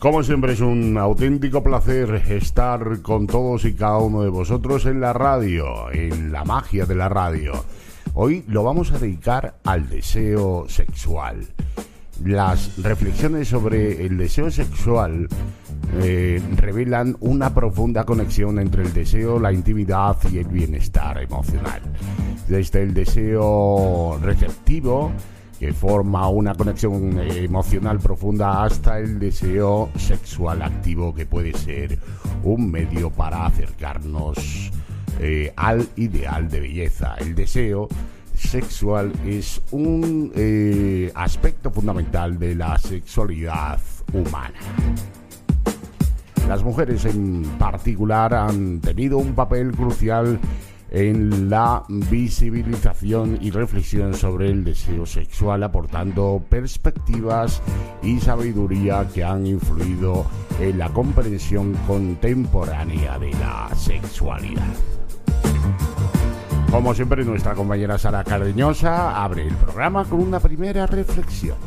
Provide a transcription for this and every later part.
Como siempre es un auténtico placer estar con todos y cada uno de vosotros en la radio, en la magia de la radio. Hoy lo vamos a dedicar al deseo sexual. Las reflexiones sobre el deseo sexual revelan una profunda conexión entre el deseo, la intimidad y el bienestar emocional. Desde el deseo receptivo, que forma una conexión emocional profunda, hasta el deseo sexual activo, que puede ser un medio para acercarnos al ideal de belleza. El deseo sexual es un aspecto fundamental de la sexualidad humana. Las mujeres en particular han tenido un papel crucial en la visibilización y reflexión sobre el deseo sexual, aportando perspectivas y sabiduría que han influido en la comprensión contemporánea de la sexualidad. Como siempre, nuestra compañera Sara Cardeñosa abre el programa con una primera reflexión.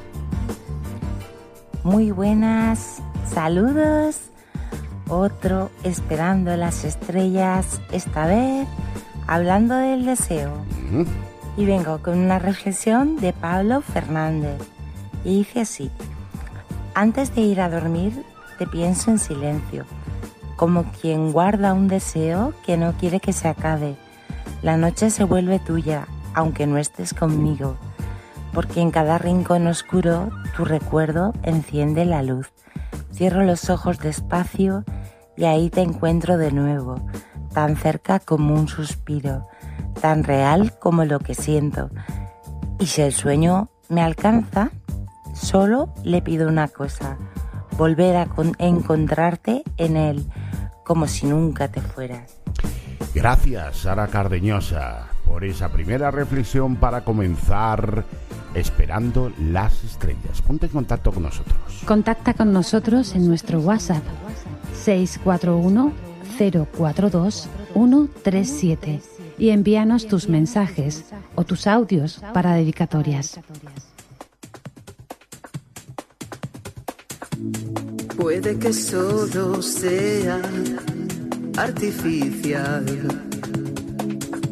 Muy buenas, saludos. Otro esperando las estrellas, esta vez hablando del deseo. Y vengo con una reflexión de Pablo Fernández. Y dice así: antes de ir a dormir te pienso en silencio, como quien guarda un deseo que no quiere que se acabe. La noche se vuelve tuya, aunque no estés conmigo, porque en cada rincón oscuro tu recuerdo enciende la luz. Cierro los ojos despacio y ahí te encuentro de nuevo, tan cerca como un suspiro, tan real como lo que siento. Y si el sueño me alcanza, solo le pido una cosa: volver a encontrarte en él, como si nunca te fueras. Gracias, Sara Cardeñosa, por esa primera reflexión para comenzar esperando las estrellas. Ponte en contacto con nosotros. Contacta con nosotros en nuestro WhatsApp 641 042 137 y envíanos tus mensajes o tus audios para dedicatorias. Puede que solo sea artificial,